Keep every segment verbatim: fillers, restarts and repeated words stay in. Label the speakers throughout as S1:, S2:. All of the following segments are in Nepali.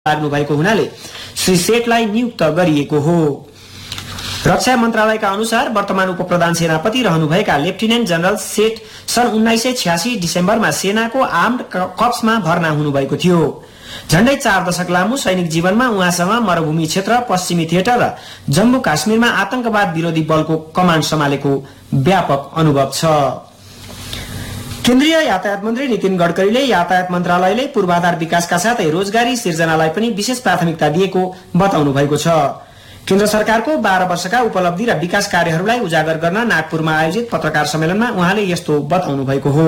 S1: लाग्नु भएको हुनाले श्री सेठलाई नियुक्त गरिएको हो। रक्षा मन्त्रालयका अनुसार वर्तमान उपप्रधान सेनापति रहनुभएका लेफ्टिनेन्ट जनरल सेठ सन् उन्नाइस सय छ्यासी डिसेम्बरमा सेनाको आर्म्ड कर्प्समा भर्ना हुनुभएको थियो। झण्डै चार दशक लामो सैनिक जीवनमा उहाँसँग मरुभूमि क्षेत्र, पश्चिमी थिएटर र जम्मू काश्मीरमा आतंकवाद विरोधी बलको कमान्ड सम्हालेको व्यापक अनुभव छ। केन्द्रीय यातायात मन्त्री नितिन गडकरीले यातायात मन्त्रालयले पूर्वाधार विकासका साथै रोजगारी सिर्जनालाई पनि विशेष प्राथमिकता दिएको बताउनु भएको छ। केन्द्र सरकारको बाह्र वर्षका उपलब्धि र विकास कार्यहरूलाई उजागर गर्न नागपुरमा आयोजित पत्रकार सम्मेलनमा उहाँले यस्तो बताउनु भएको हो।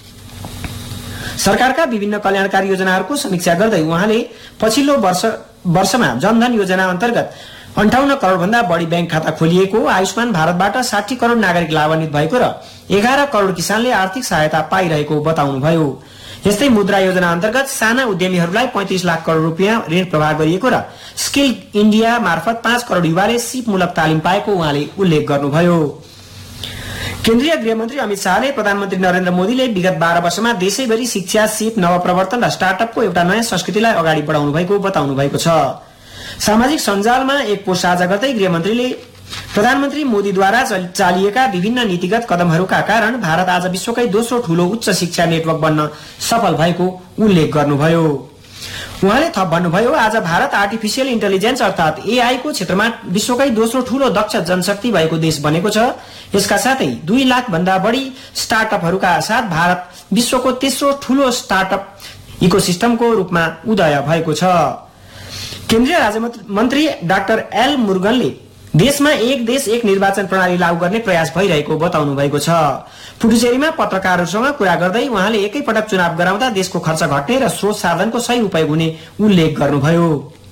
S1: सरकारका विभिन्न कल्याणकारी योजनाहरूको समीक्षा गर्दै उहाँले पछिल्लो वर्ष वर्षमा जनधन योजना अन्तर्गत अन्ठाउन्न करोड़ भन्दा बढी बैंक खाता खोलिएको, आयुष्मान भारतबाट साठी करोड़ नागरिक लाभान्वित भएको र एघार करोड़ किसानले आर्थिक सहायता पाइरहेको बताउनुभयो। यस्तै मुद्रा योजना अन्तर्गत साना उद्यमीहरूलाई पैंतिस लाख करोड़ रुपियाँ ऋण प्रवाह गरिएको र स्किल इण्डिया मार्फत पाँच करोड़ युवाले सिपमूलक तालिम पाएको उहाँले उल्लेख गर्नुभयो। केन्द्रीय गृहमन्त्री अमित शाहले प्रधानमन्त्री नरेन्द्र मोदीले विगत बाह्र वर्षमा देशैभरि शिक्षा, सिप, नवप्रवर्तन र स्टार्टअपको एउटा नयाँ संस्कृतिलाई अगाडि बढाउनु भएको बताउनु भएको छ। सामाजिक सञ्जालमा एक पोस्ट साझा गर्दै गृहमन्त्रीले प्रधानमन्त्री मोदीद्वारा चालिएका विभिन्न नीतिगत कदमहरूका कारण भारत आज विश्वकै दोस्रो ठूलो उच्च शिक्षा नेटवर्क बन्न सफल भएको उल्लेख गर्नुभयो। उहाँले थप भन्नुभयो, आज भारत आर्टिफिशियल इन्टेलिजेन्स अर्थात एआई को क्षेत्रमा विश्वकै दोस्रो ठूलो दक्ष जनशक्ति भएको देश बनेको छ। यसका साथै दुई लाख भन्दा बढी स्टार्टअपहरूका साथ भारत विश्वको तेस्रो ठूलो स्टार्टअप इकोसिस्टमको रूपमा उदय भएको छ। केन्द्रीय राज्य मन्त्री डाक्टर एल मुरुगनले देशमा एक देश एक निर्वाचन प्रणाली लागू गर्ने प्रयास भइरहेको बताउनु भएको छ। पुडुचेरीमा पत्रकारहरूसँग कुरा गर्दै उहाँले एकैपटक चुनाव गराउँदा देशको खर्च घट्ने र स्रोत साधनको सही उपयोग हुने उल्लेख गर्नुभयो।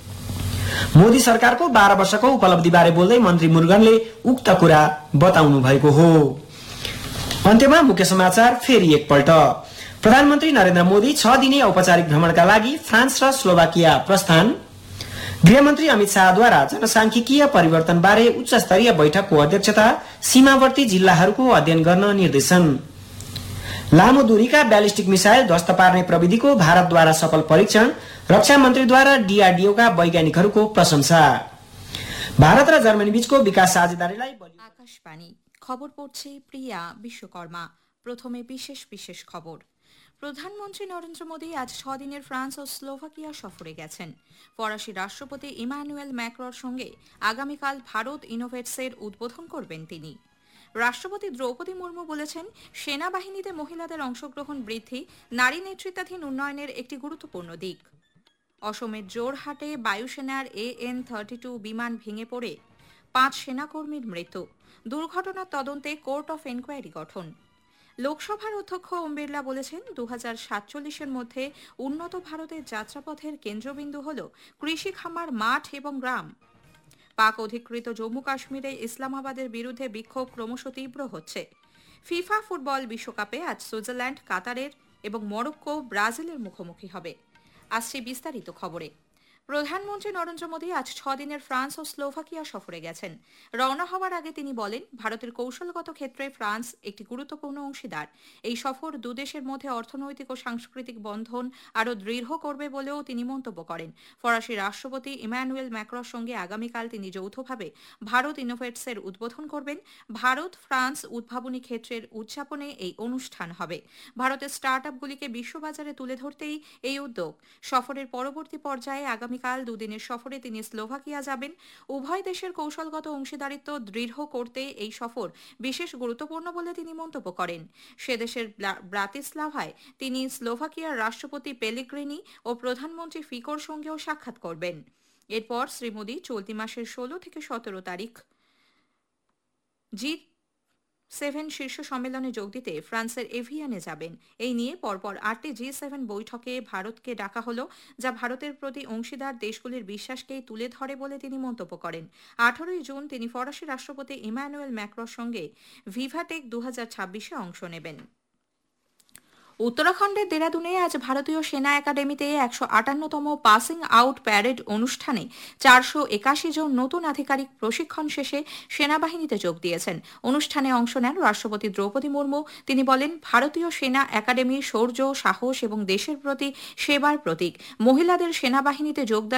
S1: मोदी सरकारको बाह्र वर्षको उपलब्धि बारे बोल्दै मन्त्री मुरुगनले उक्त कुरा बताउनु भएको हो। अन्त्यमा मुख्य समाचार फेरि एकपल्ट। प्रधानमन्त्री नरेन्द्र मोदी छ दिने औपचारिक भ्रमणका लागि फ्रान्स र स्लोभाकिया प्रस्थान। गृहमन्त्री अमित शाहद्वारा जनसांख्यिकीय परिवर्तन बारे उच्च स्तरीय बैठकको अध्यक्षता, सीमावर्ती जिल्लाहरूको अध्ययन गर्न निर्देशन। लामो दूरीका ब्यालिस्टिक मिसाइल ध्वस्त पार्ने प्रविधिको भारतद्वारा सफल परीक्षण, रक्षा मन्त्रीद्वारा डीआरडीओका वैज्ञानिकहरूको प्रशंसा। भारत र जर्मनी बीचको विकास साझेदारीलाई
S2: आकाशवाणी खबर पढ़ছে প্রিয়া বিশ্বকর্মা। প্রথমে বিশেষ বিশেষ খবর। প্রধানমন্ত্রী নরেন্দ্র মোদী আজ ছ দিনের ফ্রান্স ও স্লোভাকিয়া সফরে গেছেন। ফরাসি রাষ্ট্রপতি ইমানুয়েল ম্যাক্রোর সঙ্গে আগামীকাল ভারত ইনোভেটসের উদ্বোধন করবেন তিনি। রাষ্ট্রপতি দ্রৌপদী মুর্মু বলেছেন, সেনাবাহিনীতে মহিলাদের অংশগ্রহণ বৃদ্ধি নারী নেতৃত্বাধীন উন্নয়নের একটি গুরুত্বপূর্ণ দিক। অসমের জোরহাটে বায়ুসেনার এ এন থার্টি টু বিমান ভেঙে পড়ে পাঁচ সেনাকর্মীর মৃত্যু। দুর্ঘটনার তদন্তে কোর্ট অফ এনকোয়ারি গঠন। লোকসভার অধ্যক্ষ ওম বিড়লা বলেছেন, দু হাজার সাতচল্লিশের মধ্যে উন্নত ভারতের যাত্রাপথের কেন্দ্রবিন্দু হল কৃষি খামার, মাঠ এবং গ্রাম। পাক অধিকৃত জম্মু কাশ্মীরে ইসলামাবাদের বিরুদ্ধে বিক্ষোভ ক্রমশ তীব্র হচ্ছে। ফিফা ফুটবল বিশ্বকাপে আজ সুইজারল্যান্ড কাতারের এবং মরক্কো ব্রাজিলের মুখোমুখি হবে। আসছে বিস্তারিত খবরে। প্রধানমন্ত্রী নরেন্দ্র মোদী আজ ছ দিনের ফ্রান্স ও স্লোভাকিয়া সফরে গেছেন। রওনা হওয়ার আগে তিনি বলেন, ভারতের কৌশলগত ক্ষেত্রে ফ্রান্স একটি গুরুত্বপূর্ণ অংশীদার। এই সফর দুদেশের মধ্যে অর্থনৈতিক ও সাংস্কৃতিক বন্ধন আরও দৃঢ় করবে বলেও তিনি মন্তব্য করেন। ফরাসি রাষ্ট্রপতি ইমানুয়েল ম্যাক্রোর সঙ্গে আগামীকাল তিনি যৌথভাবে ভারত ইনোভেটসের উদ্বোধন করবেন। ভারত ফ্রান্স উদ্ভাবনী ক্ষেত্রের উদযাপনে এই অনুষ্ঠান হবে। ভারতের স্টার্ট আপগুলিকে বিশ্ববাজারে তুলে ধরতেই এই উদ্যোগ। সফরের পরবর্তী পর্যায়ে আগামী কাল দুদিনের সফরে তিনি স্লোভাকিয়া যাবেন। উভয় দেশের কৌশলগত অংশীদারিত্ব দৃঢ় করতে এই সফর বিশেষ গুরুত্বপূর্ণ বলে তিনি মন্তব্য করেন। সে দেশের ব্রাতিস্লাভায় তিনি স্লোভাকিয়ার রাষ্ট্রপতি পেলেগ্রিনি ও প্রধানমন্ত্রী ফিকোর সঙ্গেও সাক্ষাৎ করবেন। এরপর শ্রী মোদী চলতি মাসের ষোলো থেকে সতেরো তারিখ জি সেভেন শীর্ষ সম্মেলনে যোগ দিতে ফ্রান্সের এভিয়ানে যাবেন। এই নিয়ে পরপর আটটি জি সেভেন বৈঠকে ভারতকে ডাকা হল, যা ভারতের প্রতি অংশীদার দেশগুলির বিশ্বাসকেই তুলে ধরে বলে তিনি মন্তব্য করেন। আঠারোই জুন তিনি ফরাসি রাষ্ট্রপতি ইমানুয়েল ম্যাক্রোর সঙ্গে ভিভাটেক দু হাজার ছাব্বিশে অংশ নেবেন। উত্তরাখণ্ডের দেরাদুনে আজ ভারতীয় সেনা একাডেমিতে একশো আটান্নতম পাসিং আউট প্যারেড অনুষ্ঠানে চারশো একাশি জন নতুন আধিকারিক প্রশিক্ষণ শেষে সেনাবাহিনীতে যোগ দিয়েছেন। অনুষ্ঠানে অংশ নেন রাষ্ট্রপতি দ্রৌপদী মুর্মু। তিনি বলেন, ভারতীয় সেনা একাডেমি শৌর্য, সাহস এবং দেশের প্রতি সেবার প্রতীক। মহিলাদের সেনাবাহিনীতে যোগদান